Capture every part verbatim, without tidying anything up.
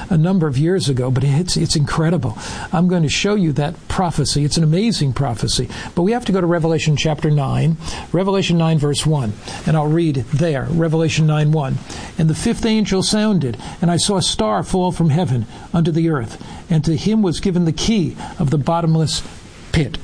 a number of years ago, but it's it's incredible. I'm going to show you that prophecy. It's an amazing prophecy. But we have to go to Revelation chapter nine, Revelation nine verse one, and I'll read there, Revelation nine one. And the fifth angel sounded, and I saw a star fall from heaven unto the earth, and to him was given the key of the bottomless pit.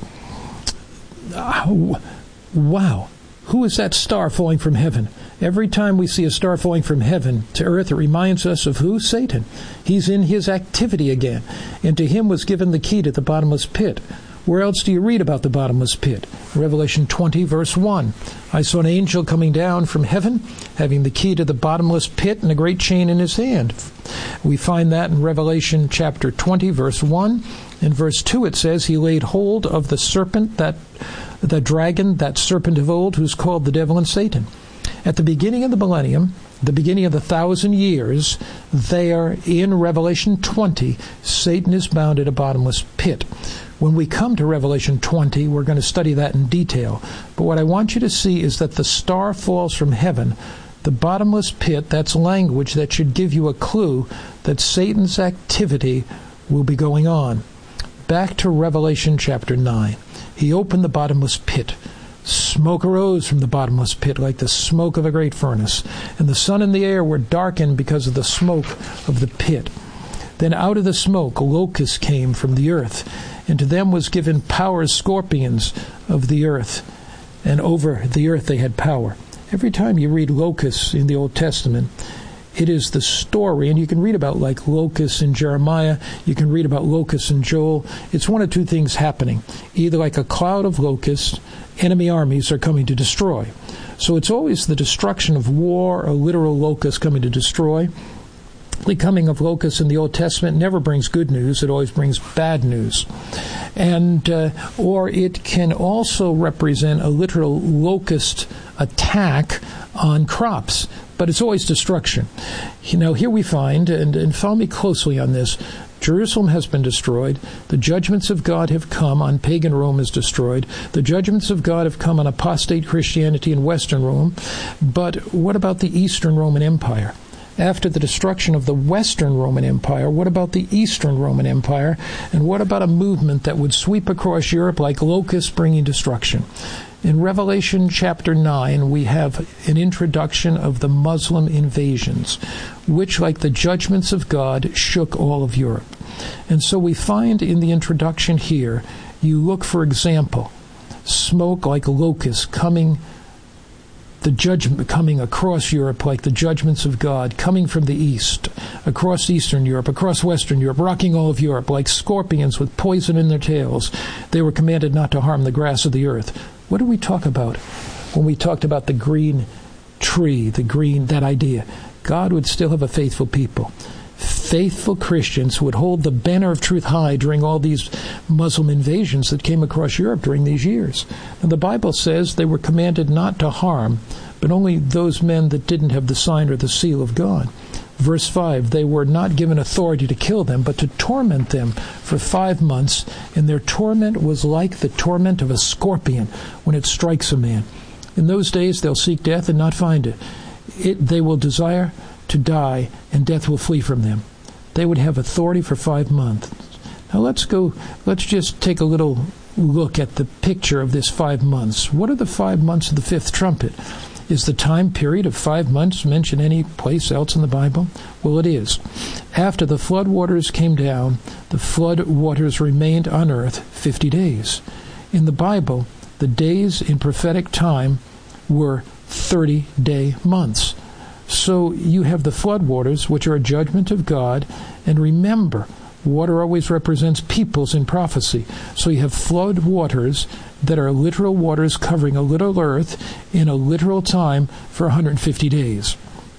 Uh, wow. Who is that star falling from heaven? Every time we see a star falling from heaven to earth, it reminds us of who? Satan. He's in his activity again. And to him was given the key to the bottomless pit. Where else do you read about the bottomless pit? Revelation twenty, verse one. I saw an angel coming down from heaven, having the key to the bottomless pit and a great chain in his hand. We find that in Revelation chapter twenty, verse one. In verse two it says, he laid hold of the serpent, that the dragon, that serpent of old, who's called the devil and Satan. At the beginning of the millennium, the beginning of the thousand years, there in Revelation twenty, Satan is bound in a bottomless pit. When we come to Revelation twenty, we're going to study that in detail. But what I want you to see is that the star falls from heaven. The bottomless pit, that's language that should give you a clue that Satan's activity will be going on. Back to Revelation chapter nine. He opened the bottomless pit. Smoke arose from the bottomless pit like the smoke of a great furnace, and the sun and the air were darkened because of the smoke of the pit. Then out of the smoke locusts came from the earth, and to them was given power as scorpions of the earth, and over the earth they had power. Every time you read locusts in the Old Testament, it is the story, and you can read about like locusts in Jeremiah, you can read about locusts in Joel. It's one of two things happening. Either like a cloud of locusts, enemy armies are coming to destroy. So it's always the destruction of war, a literal locust coming to destroy. The coming of locusts in the Old Testament never brings good news. It always brings bad news. And uh, or it can also represent a literal locust attack on crops. But it's always destruction. You know, here we find, and, and follow me closely on this, Jerusalem has been destroyed. The judgments of God have come on pagan Rome is destroyed. The judgments of God have come on apostate Christianity in Western Rome. But what about the Eastern Roman Empire? After the destruction of the Western Roman Empire, what about the Eastern Roman Empire? And what about a movement that would sweep across Europe like locusts bringing destruction? In Revelation chapter nine, we have an introduction of the Muslim invasions, which, like the judgments of God, shook all of Europe. And so we find in the introduction here, you look, for example, smoke like locusts coming, the judgment coming across Europe like the judgments of God, coming from the east, across Eastern Europe, across Western Europe, rocking all of Europe like scorpions with poison in their tails. They were commanded not to harm the grass of the earth. What did we talk about when we talked about the green tree, the green, that idea? God would still have a faithful people. Faithful Christians who would hold the banner of truth high during all these Muslim invasions that came across Europe during these years. And the Bible says they were commanded not to harm, but only those men that didn't have the sign or the seal of God. Verse five, they were not given authority to kill them, but to torment them for five months, and their torment was like the torment of a scorpion when it strikes a man. In those days they'll seek death and not find it. it they will desire to die, and death will flee from them. They would have authority for five months. Now let's go, let's just take a little look at the picture of this five months. What are the five months of the fifth trumpet? Is the time period of five months mentioned any place else in the Bible? Well, it is. After the flood waters came down, the flood waters remained on earth fifty days. In the Bible, the days in prophetic time were thirty-day months. So you have the flood waters, which are a judgment of God, and remember, water always represents peoples in prophecy. So you have flood waters that are literal waters covering a literal earth in a literal time for one hundred fifty days.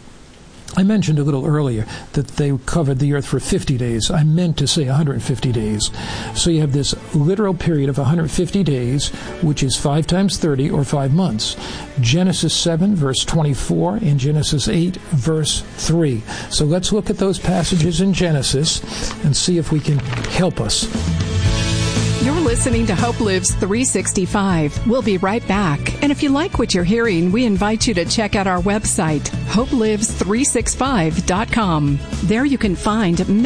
I mentioned a little earlier that they covered the earth for fifty days. I meant to say one hundred fifty days. So you have this literal period of one hundred fifty days, which is five times thirty, or five months. Genesis seven, verse twenty-four, and Genesis eight, verse three. So let's look at those passages in Genesis and see if we can help us. You're listening to Hope Lives three sixty-five. We'll be right back. And if you like what you're hearing, we invite you to check out our website, hope lives three sixty-five dot com. There you can find